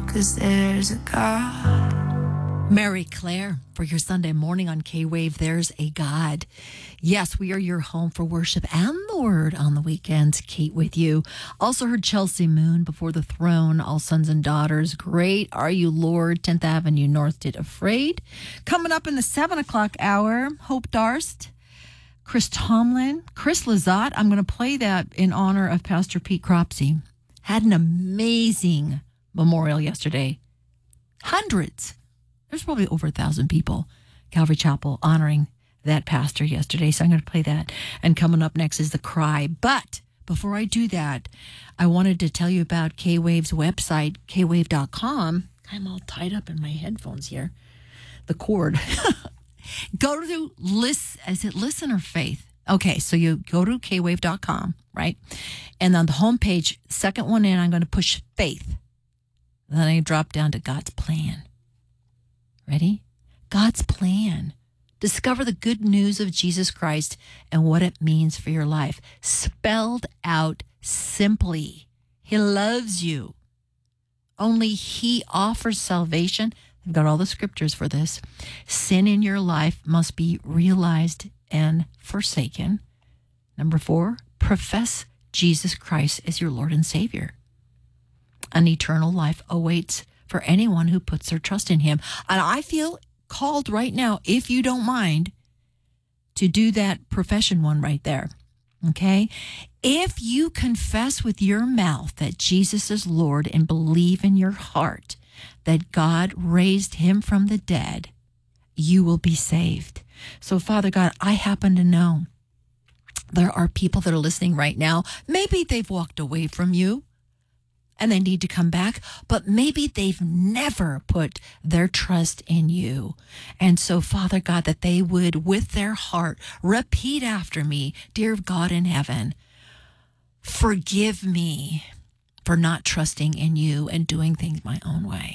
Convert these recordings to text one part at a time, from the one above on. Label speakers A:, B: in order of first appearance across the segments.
A: 'cause there's a God.
B: Mary Claire, for your Sunday morning on K-Wave, there's a God. Yes, we are your home for worship and the word on the weekends. Kate with you. Also heard Chelsea Moon, Before the Throne, All Sons and Daughters. Great Are You, Lord, 10th Avenue North did Afraid. Coming up in the 7 o'clock hour, Hope Darst, Chris Tomlin, Chris Lizotte. I'm going to play that in honor of Pastor Pete Cropsey. Had an amazing memorial yesterday. Hundreds. There's probably over 1,000 people, Calvary Chapel, honoring that pastor yesterday. So I'm going to play that. And coming up next is The Cry. But before I do that, I wanted to tell you about K-Wave's website, kwave.com. I'm all tied up in my headphones here. The cord. Go to Listen or Faith? Okay, so you go to kwave.com, right? And on the homepage, second one in, I'm going to push Faith. Then I drop down to God's Plan. Ready? God's plan. Discover the good news of Jesus Christ and what it means for your life. Spelled out simply. He loves you. Only He offers salvation. I've got all the scriptures for this. Sin in your life must be realized and forsaken. Number 4, profess Jesus Christ as your Lord and Savior. An eternal life awaits for anyone who puts their trust in Him. And I feel called right now, if you don't mind, to do that profession one right there. Okay? If you confess with your mouth that Jesus is Lord and believe in your heart that God raised Him from the dead, you will be saved. So, Father God, I happen to know there are people that are listening right now. Maybe they've walked away from you and they need to come back, but maybe they've never put their trust in you. And so, Father God, that they would, with their heart, repeat after me, dear God in heaven, forgive me for not trusting in you and doing things my own way.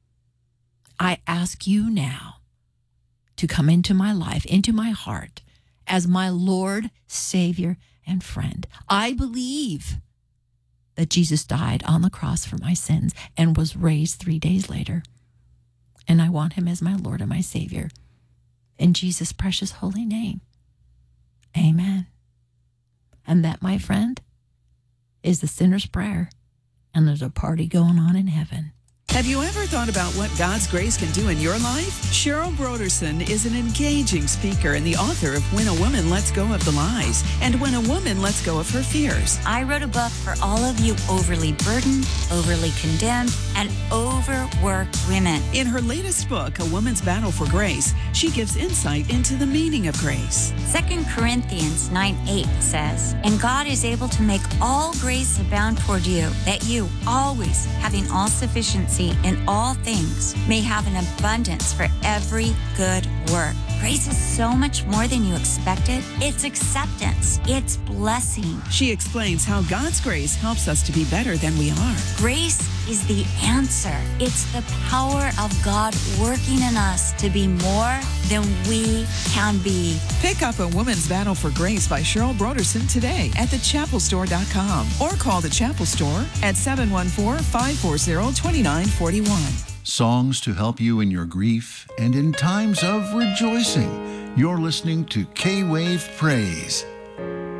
B: I ask you now to come into my life, into my heart, as my Lord, Savior, and friend. I believe that Jesus died on the cross for my sins and was raised 3 days later. And I want Him as my Lord and my Savior. In Jesus' precious holy name. Amen. And that, my friend, is the sinner's prayer. And there's a party going on in heaven.
C: Have you ever thought about what God's grace can do in your life? Cheryl Broderson is an engaging speaker and the author of When a Woman Lets Go of the Lies and When a Woman Lets Go of Her Fears.
D: I wrote a book for all of you overly burdened, overly condemned, and overworked women.
C: In her latest book, A Woman's Battle for Grace, she gives insight into the meaning of grace.
D: 2 Corinthians 9:8 says, "And God is able to make all grace abound toward you, that you, always having all sufficiency in all things, may have an abundance for every good work." Grace is so much more than you expected. It's acceptance. It's blessing.
C: She explains how God's grace helps us to be better than we are.
D: Grace is the answer. It's the power of God working in us to be more than we can be.
C: Pick up A Woman's Battle for Grace by Cheryl Broderson today at thechapelstore.com or call the Chapel Store at 714-540-2941.
E: Songs to help you in your grief and in times of rejoicing. You're listening to K-Wave Praise.